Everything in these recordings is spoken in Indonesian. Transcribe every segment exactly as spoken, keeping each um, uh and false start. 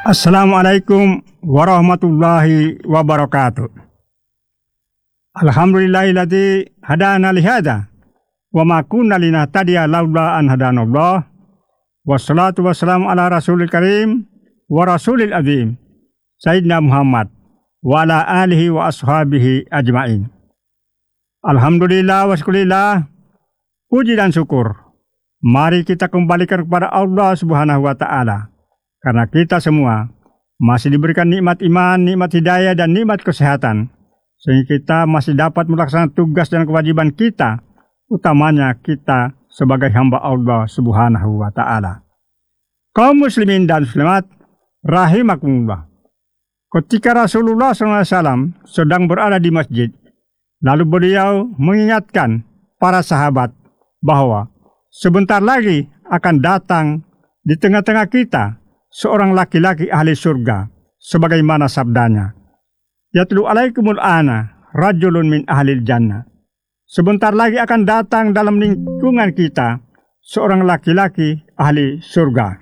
Assalamualaikum warahmatullahi wabarakatuh. Alhamdulillahilladzi hadana lihada wa ma kunna linahtadiya laula an hadanallah. Wassalatu wassalamu ala rasulil karim wa rasulil azim Sayyidina Muhammad wa ala alihi wa ashabihi ajmain. Alhamdulillah wa syukurillah, puji dan syukur mari kita kembalikan kepada Allah Subhanahu wa ta'ala. Karena kita semua masih diberikan nikmat iman, nikmat hidayah, dan nikmat kesehatan. Sehingga kita masih dapat melaksanakan tugas dan kewajiban kita. Utamanya kita sebagai hamba Allah Subhanahu wa ta'ala. Kaum muslimin dan muslimat, rahimakumullah. Ketika Rasulullah shallallahu alaihi wasallam sedang berada di masjid, lalu beliau mengingatkan para sahabat bahwa sebentar lagi akan datang di tengah-tengah kita seorang laki-laki ahli surga, sebagaimana sabdanya, Yatlu alaikumul ana rajulun min ahlil jannah. Sebentar lagi akan datang dalam lingkungan kita seorang laki-laki ahli surga.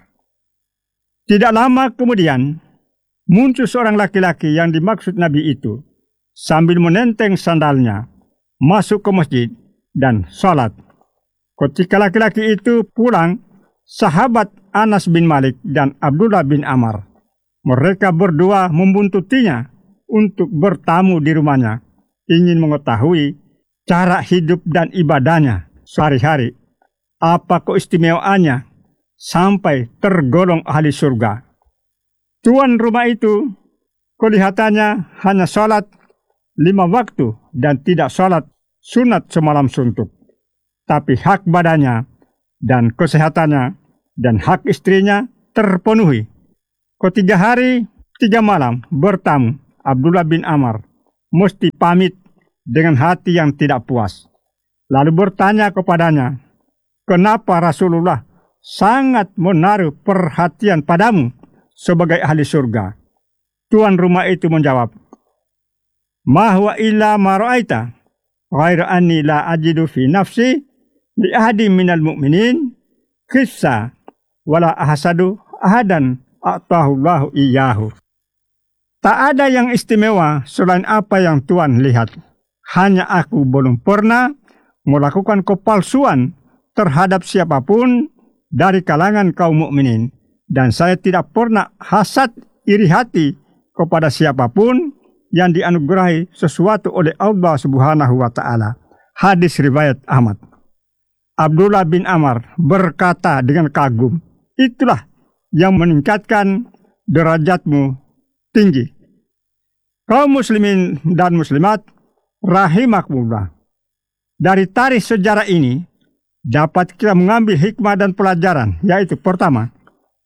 Tidak lama kemudian muncul seorang laki-laki yang dimaksud Nabi itu sambil menenteng sandalnya masuk ke masjid dan sholat. Ketika laki-laki itu pulang, sahabat Anas bin Malik dan Abdullah bin Amr, mereka berdua membuntutinya untuk bertamu di rumahnya, ingin mengetahui cara hidup dan ibadahnya sehari-hari, apa keistimewaannya sampai tergolong ahli surga. Tuan rumah itu kelihatannya hanya sholat lima waktu dan tidak sholat sunat semalam suntuk, tapi hak badannya dan kesehatannya dan hak istrinya terpenuhi. Ketiga hari, tiga malam bertamu, Abdullah bin Amr mesti pamit dengan hati yang tidak puas. Lalu bertanya kepadanya, kenapa Rasulullah sangat menaruh perhatian padamu sebagai ahli surga? Tuan rumah itu menjawab, ma huwa illa ma ra'aita, ghaira anni la ajidu fi nafsi li ahadi minal mu'minin qissa wala ahsadu ahadan a'tahullahu iyyahu. Tak ada yang istimewa selain apa yang Tuhan lihat. Hanya aku belum pernah melakukan kepalsuan terhadap siapapun dari kalangan kaum mukminin, dan saya tidak pernah hasad iri hati kepada siapapun yang dianugerahi sesuatu oleh Allah Subhanahu wa ta'ala. Hadis riwayat Ahmad. Abdullah bin Amr berkata dengan kagum, itulah yang meningkatkan derajatmu tinggi. Kaum muslimin dan muslimat, rahimakumullah. Dari tarikh sejarah ini dapat kita mengambil hikmah dan pelajaran, yaitu pertama,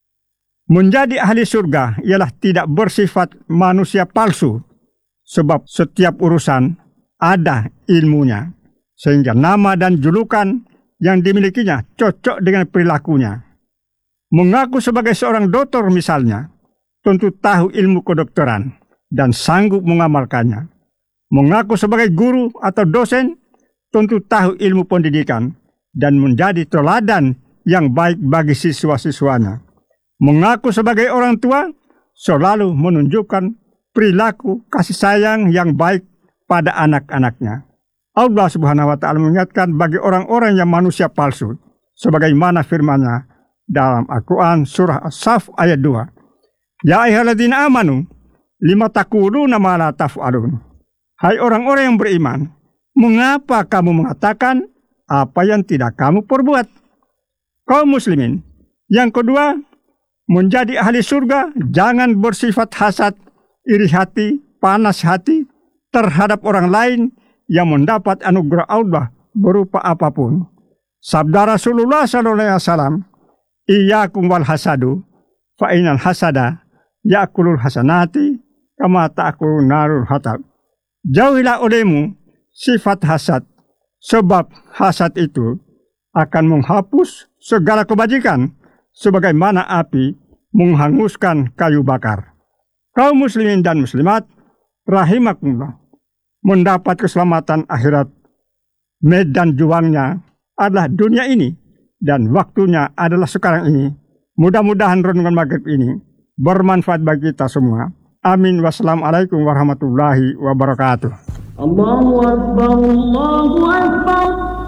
menjadi ahli surga ialah tidak bersifat manusia palsu, sebab setiap urusan ada ilmunya, sehingga nama dan julukan yang dimilikinya cocok dengan perilakunya. Mengaku sebagai seorang dokter misalnya, tentu tahu ilmu kedokteran dan sanggup mengamalkannya. Mengaku sebagai guru atau dosen, tentu tahu ilmu pendidikan dan menjadi teladan yang baik bagi siswa-siswanya. Mengaku sebagai orang tua, selalu menunjukkan perilaku kasih sayang yang baik pada anak-anaknya. Allah Subhanahu wa ta'ala mengingatkan bagi orang-orang yang manusia palsu, sebagaimana firman-Nya dalam Al-Quran surah As-Saff ayat dua. Ya ayyuhalladzina amanu lima taquluna ma la taf'alun. Hai orang-orang yang beriman, mengapa kamu mengatakan apa yang tidak kamu perbuat? Kaum muslimin, yang kedua, menjadi ahli surga jangan bersifat hasad, iri hati, panas hati terhadap orang lain yang mendapat anugerah Allah berupa apapun. Sabda Rasulullah shallallahu alaihi wasallam, iyyakum wal hasadu, fa innal hasada ya'kulul hasanati kama ta'kulun narul hatab. Jauhilah olehmu sifat hasad, sebab hasad itu akan menghapus segala kebajikan, sebagaimana api menghanguskan kayu bakar. Kaum muslimin dan muslimat, rahimakumullah, mendapat keselamatan akhirat, medan juangnya adalah dunia ini, dan waktunya adalah sekarang ini. Mudah-mudahan renungan maghrib ini bermanfaat bagi kita semua. Amin. Wassalamualaikum warahmatullahi wabarakatuh. Allahu Akbar, Allahu Akbar.